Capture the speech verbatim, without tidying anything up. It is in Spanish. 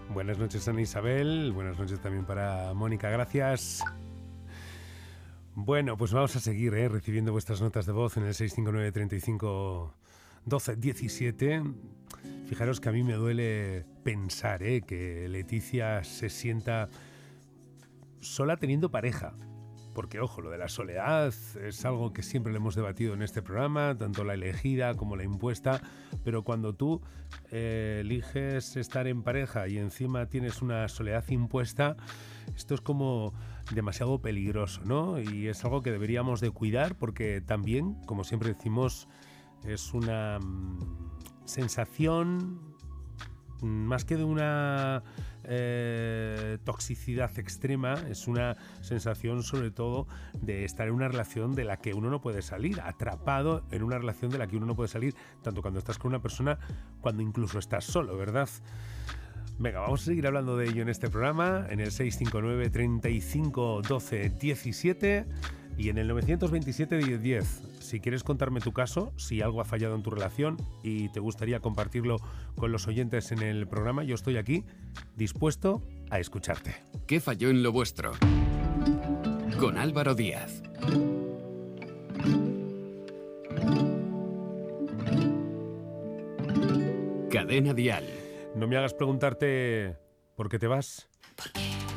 Buenas noches, Ana Isabel. Buenas noches también para Mónica. Gracias. Bueno, pues vamos a seguir ¿eh? recibiendo vuestras notas de voz en el seis cinco nueve, treinta y cinco, doce, diecisiete. Fijaros que a mí me duele pensar ¿eh? que Leticia se sienta sola teniendo pareja. Porque, ojo, lo de la soledad es algo que siempre le hemos debatido en este programa, tanto la elegida como la impuesta, pero cuando tú eh, eliges estar en pareja y encima tienes una soledad impuesta, esto es como demasiado peligroso, ¿no? Y es algo que deberíamos de cuidar porque también, como siempre decimos, es una mmm, sensación más que de una eh, toxicidad extrema, es una sensación sobre todo de estar en una relación de la que uno no puede salir, atrapado en una relación de la que uno no puede salir, tanto cuando estás con una persona, cuando incluso estás solo, ¿verdad? Venga, vamos a seguir hablando de ello en este programa, en el seis cinco nueve, treinta y cinco, doce, diecisiete y en el novecientos veintisiete, diez diez. Si quieres contarme tu caso, si algo ha fallado en tu relación y te gustaría compartirlo con los oyentes en el programa, yo estoy aquí dispuesto a escucharte. ¿Qué falló en lo vuestro? Con Álvaro Díaz. Cadena Dial. No me hagas preguntarte por qué te vas. ¿Por qué?